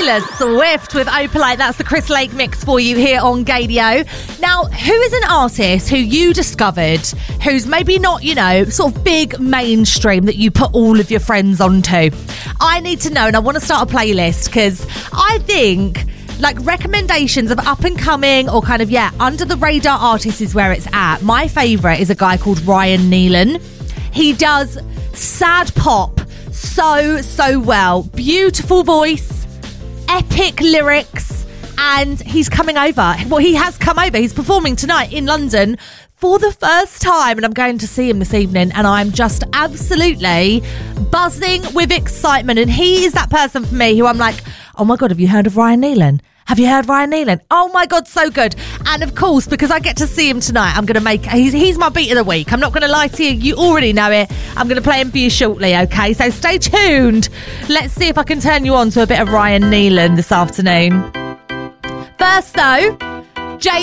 Taylor Swift with Opalite. That's the Chris Lake mix for you here on Gadio. Now, who is an artist who you discovered who's maybe not, sort of big mainstream that you put all of your friends onto? I need to know, and I want to start a playlist because I think recommendations of up and coming or kind of, under the radar artists is where it's at. My favourite is a guy called Ryan Neelan. He does sad pop so well. Beautiful voice, epic lyrics, and he's coming over. Well, he has come over. He's performing tonight in London for the first time, and I'm going to see him this evening, and I'm just absolutely buzzing with excitement. And he is that person for me who I'm like, oh my God, have you heard of Ryan Neelan? Have you heard Ryan Neelan? Oh my God, so good. And of course, because I get to see him tonight, I'm going to he's my beat of the week. I'm not going to lie to you. You already know it. I'm going to play him for you shortly, okay? So stay tuned. Let's see if I can turn you on to a bit of Ryan Neelan this afternoon. First, though,